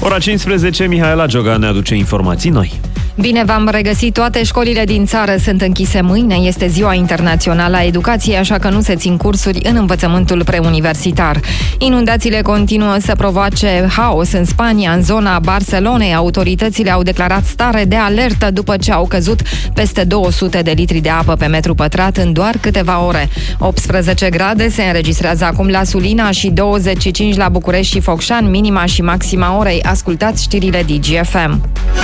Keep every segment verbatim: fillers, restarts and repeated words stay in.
Ora cincisprezece, Mihaela Gioga ne aduce informații noi. Bine v-am regăsit, toate școlile din țară sunt închise mâine, este Ziua Internațională a Educației, așa că nu se țin cursuri în învățământul preuniversitar. Inundațiile continuă să provoace haos în Spania, în zona Barcelonei. Autoritățile au declarat stare de alertă după ce au căzut peste două sute de litri de apă pe metru pătrat în doar câteva ore. optsprezece grade se înregistrează acum la Sulina și douăzeci și cinci la București și Focșani, minima și maxima orei. Ascultați știrile D G F M.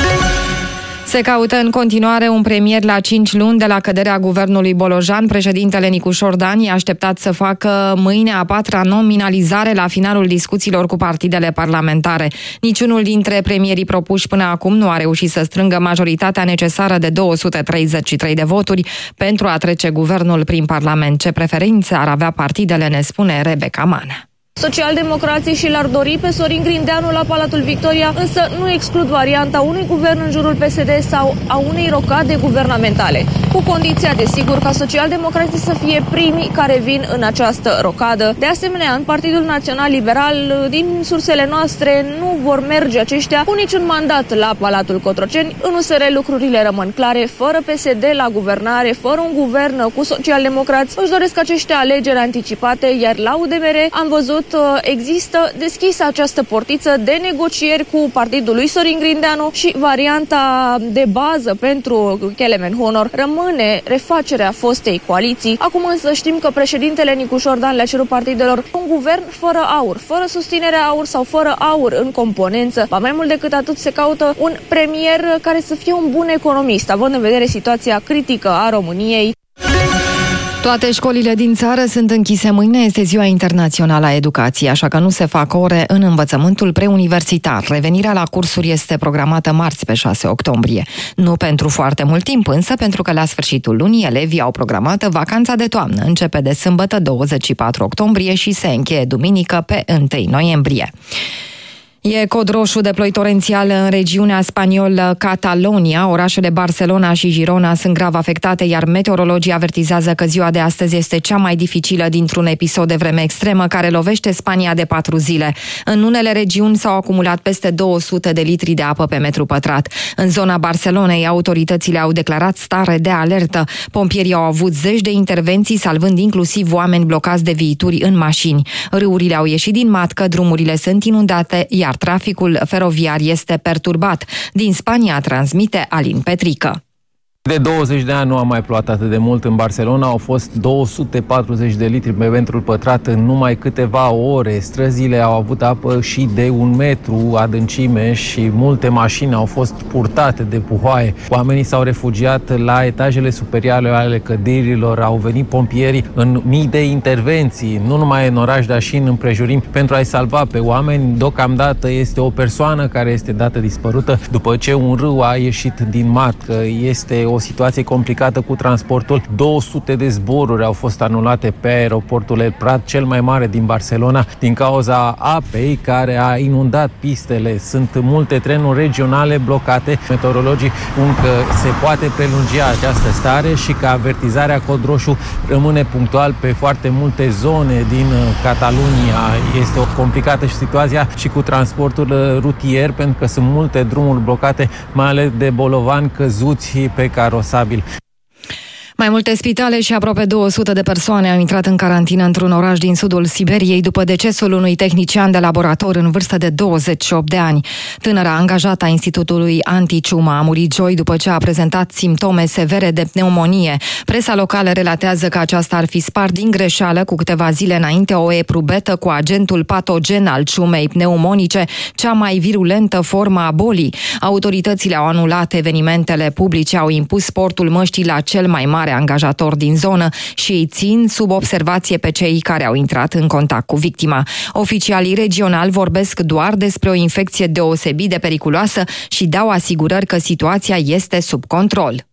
Se caută în continuare un premier la cinci luni de la căderea guvernului Bolojan. Președintele Nicușor Dan e așteptat să facă mâine a patra nominalizare la finalul discuțiilor cu partidele parlamentare. Niciunul dintre premierii propuși până acum nu a reușit să strângă majoritatea necesară de două sute treizeci și trei de voturi pentru a trece guvernul prin Parlament. Ce preferințe ar avea partidele, ne spune Rebecca Manea. Socialdemocrații și l-ar dori pe Sorin Grindeanu la Palatul Victoria, însă nu exclud varianta unui guvern în jurul P S D sau a unei rocade guvernamentale, cu condiția, desigur, ca socialdemocrații să fie primii care vin în această rocadă. De asemenea, în Partidul Național Liberal, din sursele noastre, nu vor merge aceștia cu niciun mandat la Palatul Cotroceni. În U S R lucrurile rămân clare, fără P S D la guvernare, fără un guvern cu socialdemocrați. Își doresc aceste alegeri anticipate, iar la U D M R am văzut există deschisă această portiță de negocieri cu partidul lui Sorin Grindeanu și varianta de bază pentru Kelemen Honor rămâne refacerea fostei coaliții. Acum însă știm că președintele Nicușor Dan le-a cerut partidelor un guvern fără aur, fără susținerea aur sau fără aur în componență. Ba mai mult decât atât, se caută un premier care să fie un bun economist, având în vedere situația critică a României. Toate școlile din țară sunt închise mâine, este Ziua Internațională a Educației, așa că nu se fac ore în învățământul preuniversitar. Revenirea la cursuri este programată marți pe șase octombrie. Nu pentru foarte mult timp, însă pentru că la sfârșitul lunii elevii au programată vacanța de toamnă. Începe de sâmbătă douăzeci și patru octombrie și se încheie duminică pe întâi noiembrie. E cod roșu de ploi torențială în regiunea spaniolă Catalonia. Orașele Barcelona și Girona sunt grav afectate, iar meteorologii avertizează că ziua de astăzi este cea mai dificilă dintr-un episod de vreme extremă care lovește Spania de patru zile. În unele regiuni s-au acumulat peste două sute de litri de apă pe metru pătrat. În zona Barcelonei, autoritățile au declarat stare de alertă. Pompierii au avut zeci de intervenții, salvând inclusiv oameni blocați de viituri în mașini. Râurile au ieșit din matcă, drumurile sunt inundate, iar traficul feroviar este perturbat. Din Spania transmite Alin Petrică. De douăzeci de ani nu a mai plouat atât de mult în Barcelona, au fost două sute patruzeci de litri pe metru pătrat în numai câteva ore. Străzile au avut apă și de un metru adâncime și multe mașini au fost purtate de puhoaie. Oamenii s-au refugiat la etajele superioare ale clădirilor, au venit pompierii în mii de intervenții, nu numai în oraș, dar și în împrejurimi, pentru a-i salva pe oameni. Deocamdată este o persoană care este dată dispărută după ce un râu a ieșit din matcă. Este o situație complicată cu transportul. două sute de zboruri au fost anulate pe aeroportul El Prat, cel mai mare din Barcelona, din cauza apei care a inundat pistele. Sunt multe trenuri regionale blocate. Meteorologii spun că se poate prelungi această stare și că avertizarea cod roșu rămâne punctual pe foarte multe zone din Catalunia. Este o complicată situația și cu transportul rutier, pentru că sunt multe drumuri blocate, mai ales de bolovani căzuți pe carosabil. Mai multe spitale și aproape două sute de persoane au intrat în carantină într-un oraș din sudul Siberiei după decesul unui tehnician de laborator în vârstă de douăzeci și opt de ani. Tânăra angajată a Institutului Anti-Ciuma a murit joi după ce a prezentat simptome severe de pneumonie. Presa locală relatează că aceasta ar fi spart din greșeală cu câteva zile înainte o eprubetă cu agentul patogen al ciumei pneumonice, cea mai virulentă formă a bolii. Autoritățile au anulat evenimentele publice, au impus portul măștii la cel mai mare angajator din zonă și îi țin sub observație pe cei care au intrat în contact cu victima. Oficialii regionali vorbesc doar despre o infecție deosebit de periculoasă și dau asigurări că situația este sub control.